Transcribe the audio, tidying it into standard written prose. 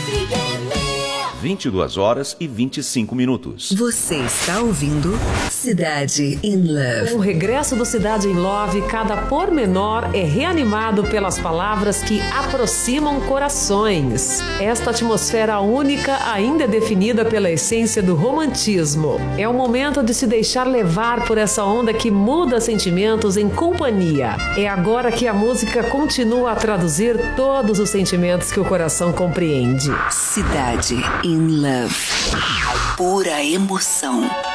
22h25. Você está ouvindo Cidade in Love. O regresso do Cidade in Love, cada pormenor é reanimado pelas palavras que aproximam corações. Esta atmosfera única ainda é definida pela essência do romantismo. É o momento de se deixar levar por essa onda que muda sentimentos em companhia. É agora que a música continua a traduzir todos os sentimentos que o coração compreende. Cidade in Love. Pura emoção.